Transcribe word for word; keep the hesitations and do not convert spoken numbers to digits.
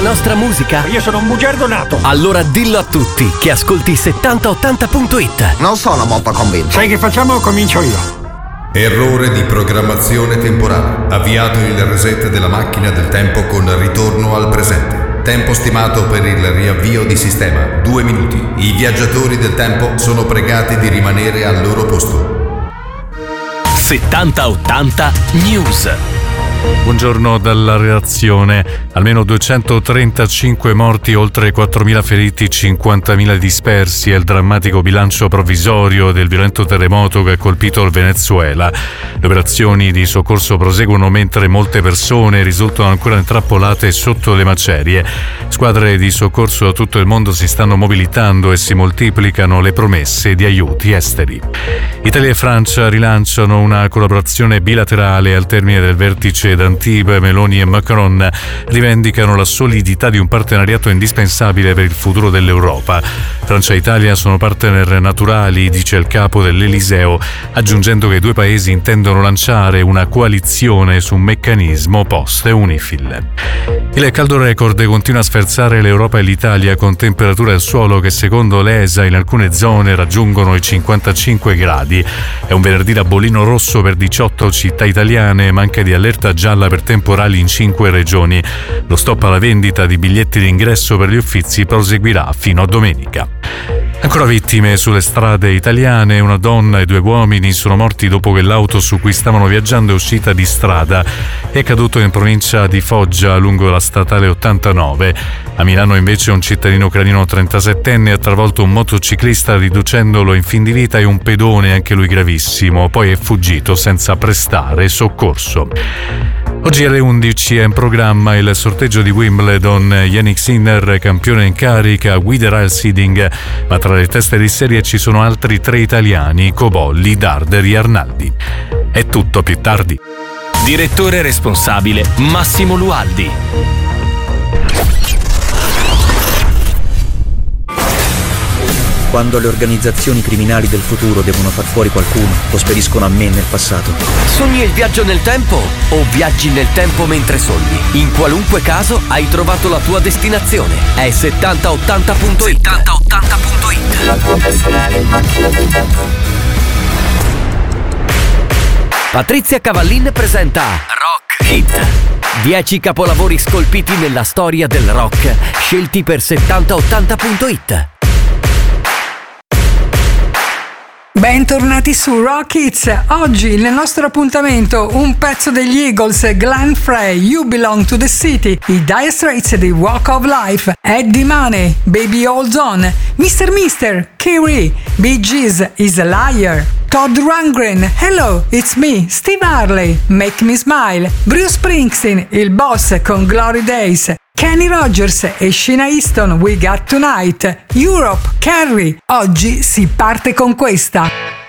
nostra musica? Io sono un bugiardo nato. Allora dillo a tutti che ascolti settanta ottanta punto it. Non sono molto convinto. Sai che facciamo? Comincio io. Errore di programmazione temporale. Avviato il reset della macchina del tempo con ritorno al presente. Tempo stimato per il riavvio di sistema, due minuti. I viaggiatori del tempo sono pregati di rimanere al loro posto. settanta ottanta News. Buongiorno dalla redazione. Almeno duecentotrentacinque morti, oltre quattromila feriti, cinquantamila dispersi è il drammatico bilancio provvisorio del violento terremoto che ha colpito il Venezuela. Le operazioni di soccorso proseguono mentre molte persone risultano ancora intrappolate sotto le macerie. Squadre di soccorso da tutto il mondo si stanno mobilitando e si moltiplicano le promesse di aiuti esteri. Italia e Francia rilanciano una collaborazione bilaterale al termine del vertice d'Antibes. Meloni e Macron rivendicano la solidità di un partenariato indispensabile per il futuro dell'Europa. Francia e Italia sono partner naturali, dice il capo dell'Eliseo, aggiungendo che i due paesi intendono lanciare una coalizione su un meccanismo post-Unifil. Il caldo record continua a sferzare l'Europa e l'Italia con temperature al suolo che secondo l'E S A in alcune zone raggiungono i cinquantacinque gradi. È un venerdì da bollino rosso per diciotto città italiane, manca di allerta gialla per temporali in cinque regioni. Lo stop alla vendita di biglietti d'ingresso per gli Uffizi proseguirà fino a domenica. Ancora vittime sulle strade italiane. Una donna e due uomini sono morti dopo che l'auto su cui stavano viaggiando è uscita di strada. È accaduto in provincia di Foggia lungo la statale ottantanove. A Milano invece un cittadino ucraino trentasettenne ha travolto un motociclista riducendolo in fin di vita e un pedone, anche lui gravissimo, poi è fuggito senza prestare soccorso. Oggi alle undici è in programma il sorteggio di Wimbledon. Jannik Sinner, campione in carica, guiderà il seeding, ma tra le teste di serie ci sono altri tre italiani: Cobolli, Darderi e Arnaldi. È tutto, più tardi. Direttore responsabile Massimo Lualdi. Quando le organizzazioni criminali del futuro devono far fuori qualcuno, lo spediscono a me nel passato. Sogni il viaggio nel tempo o viaggi nel tempo mentre sogni? In qualunque caso hai trovato la tua destinazione. È settanta ottanta punto it. settanta ottanta punto it. Patrizia Cavallin presenta Rock Hit. dieci capolavori scolpiti nella storia del rock, scelti per settanta ottanta punto it. Bentornati su Rock Hits. Oggi nel nostro appuntamento un pezzo degli Eagles, Glenn Frey, You Belong to the City, i Dire Straits di Walk of Life, Eddie Money, Baby Hold On, mister Mister, Kyrie, Bee Gees, Is a Liar, Todd Rundgren, Hello, It's Me, Steve Harley, Make Me Smile, Bruce Springsteen, Il Boss con Glory Days, Kenny Rogers e Sheena Easton, We Got Tonight, Europe, Carrie. Oggi si parte con questa.